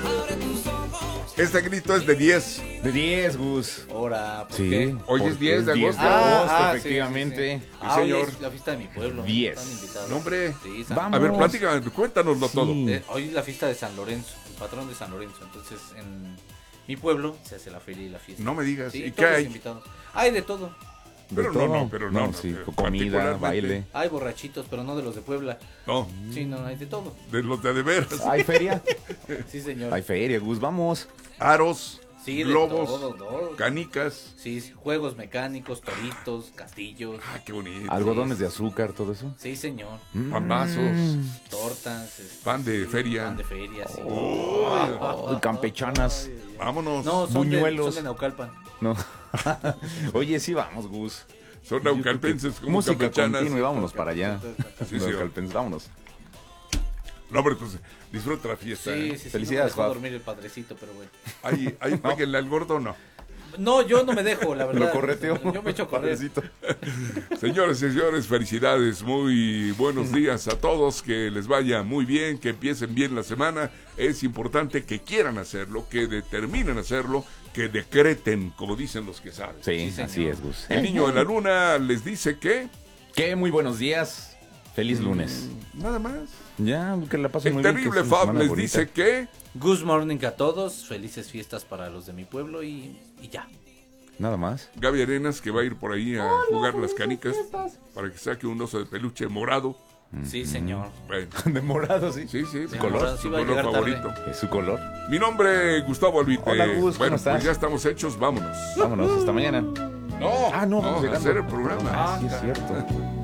Este grito es de 10. De 10, Gus. Ahora, ¿por Sí. qué? Hoy es 10 de 10 agosto. de agosto, Sí, efectivamente. sí. Sí, Hoy señor. es la fiesta de mi pueblo. 10. Están invitados. No, hombre. Sí, Vamos. A ver, platícame, cuéntanoslo Sí. todo. Hoy es la fiesta de San Lorenzo, el patrón de San Lorenzo. Entonces, en mi pueblo se hace la feria y la fiesta. No me digas. Sí, ¿Y qué todos hay? invitados. Hay de todo. Pero De no, todo. pero no, sí, pero comida, particularmente. baile. Hay borrachitos, pero no de los de Puebla. No, Sí, no, hay de todo. de los de veras. ¿Hay feria? Sí, señor. Hay feria, Gus, vamos. Aros, Sí, de globos, todo. canicas. Sí, juegos mecánicos, toritos, castillos. Ah, qué bonito. Algodones de azúcar, todo eso. Sí, señor. Pambazos, Tortas. pan de feria. Pan de feria, sí. Oh, campechanas. Vámonos. No, Buñuelos. son de Naucalpan. No. Oye, sí, vamos, Gus. Son naucalpenses como Música campechanas. continua y vámonos para allá. Sí, sí. Naucalpenses, vámonos. No, hombre, pues disfruta la fiesta. Sí, ¿eh? sí, sí. Felicidades, No me dejó Fab. dormir el padrecito, pero bueno. Ahí páguenle al gordo, no. No, yo no me dejo, la verdad. Lo correteó. Yo me echo a correr. Padrecito. Señores y señores, felicidades, muy buenos días a todos, que les vaya muy bien, que empiecen bien la semana. Es importante que quieran hacerlo, que determinen hacerlo, que decreten, como dicen los que saben. Sí, señor. así es, Gus. El niño de la luna les dice que ¿Qué? Muy buenos días. Feliz lunes. nada más. Ya, que la pasen El muy bien. que terrible es una Fab semana les bonita. dice que Good morning a todos. Felices fiestas para los de mi pueblo y ya. Nada más. Gaby Arenas, que va a ir por ahí a jugar las canicas para que saque un oso de peluche morado. Sí, señor. Bueno, De morado, sí. sí, sí, Sí, color, morado, su sí va a color llegar tarde. favorito. Es su color. Mi nombre es Gustavo Albite. Hola, Gus, ¿cómo bueno, estás? pues ya estamos hechos, vámonos. Vámonos, hasta mañana. No, Ah, no, vamos a llegando. hacer el programa. Sí, es cierto.